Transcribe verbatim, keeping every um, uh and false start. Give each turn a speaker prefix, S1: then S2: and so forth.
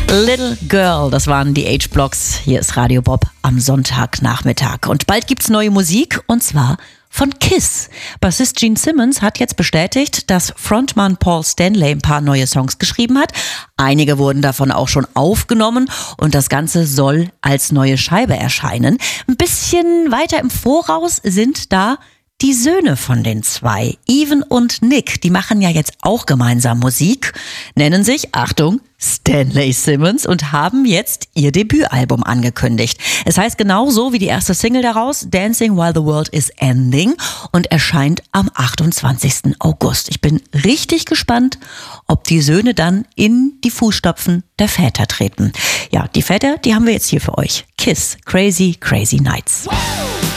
S1: Little Girl, das waren die H-Blocks. Hier ist Radio Bob am Sonntagnachmittag. Und bald gibt's neue Musik, und zwar von Kiss. Bassist Gene Simmons hat jetzt bestätigt, dass Frontmann Paul Stanley ein paar neue Songs geschrieben hat. Einige wurden davon auch schon aufgenommen und das Ganze soll als neue Scheibe erscheinen. Ein bisschen weiter im Voraus sind da die Söhne von den zwei, Evan und Nick, die machen ja jetzt auch gemeinsam Musik, nennen sich, Achtung, Stanley Simmons und haben jetzt ihr Debütalbum angekündigt. Es heißt genauso wie die erste Single daraus, Dancing While the World is Ending, und erscheint am achtundzwanzigsten August. Ich bin richtig gespannt, ob die Söhne dann in die Fußstapfen der Väter treten. Ja, die Väter, die haben wir jetzt hier für euch. Kiss, Crazy, Crazy Nights.